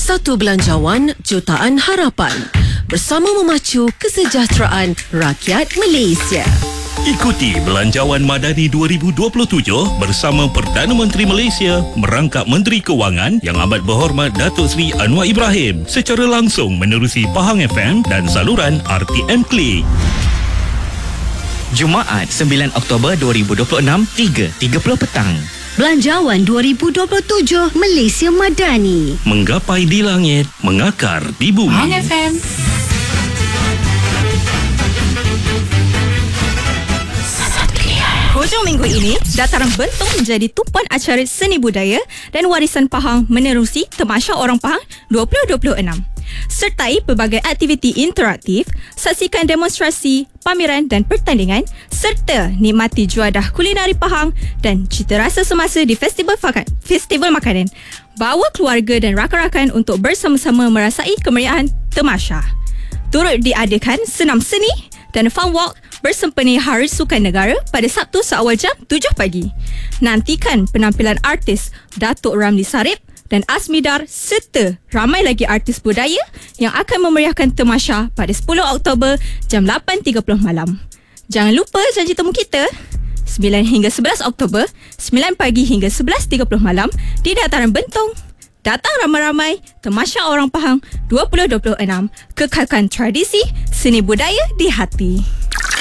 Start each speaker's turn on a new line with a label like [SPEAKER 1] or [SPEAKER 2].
[SPEAKER 1] Satu belanjawan, jutaan harapan. Bersama memacu kesejahteraan rakyat Malaysia.
[SPEAKER 2] Ikuti Belanjawan Madani 2027 bersama Perdana Menteri Malaysia merangkap Menteri Kewangan Yang Amat Berhormat Datuk Seri Anwar Ibrahim secara langsung menerusi Pahang FM dan saluran RTM Klik.
[SPEAKER 3] Jumaat 9 Oktober 2026 3.30 petang.
[SPEAKER 4] Belanjawan 2027 Malaysia Madani.
[SPEAKER 2] Menggapai di langit, mengakar di bumi.
[SPEAKER 5] Pahang FM.
[SPEAKER 6] Hujung minggu ini, Dataran Bentong menjadi tumpuan acara seni budaya dan warisan Pahang menerusi Tamasya Orang Pahang 2026. Sertai pelbagai aktiviti interaktif, saksikan demonstrasi, pameran dan pertandingan serta nikmati juadah kulinari Pahang dan cita rasa semasa di festival makanan. Bawa keluarga dan rakan-rakan untuk bersama-sama merasai kemeriahan Tamasya. Turut diadakan senam seni dan fun walk bersempena Hari Sukan Negara pada Sabtu seawal jam 7 pagi. Nantikan penampilan artis Datuk Ramli Sarip dan Asmidar serta ramai lagi artis budaya yang akan memeriahkan Tamasya pada 10 Oktober jam 8.30 malam. Jangan lupa janji temu kita 9 hingga 11 Oktober 9 pagi hingga 11.30 malam di Dataran Bentong. Datang ramai-ramai, Tamasya Orang Pahang 2026. Kekalkan tradisi, seni budaya di hati.